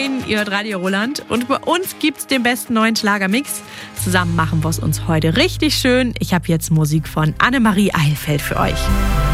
Moin, ihr hört Radio Roland. Und bei uns gibt's den besten neuen Schlagermix. Zusammen machen wir es uns heute richtig schön. Ich habe jetzt Musik von Annemarie Eilfeld für euch.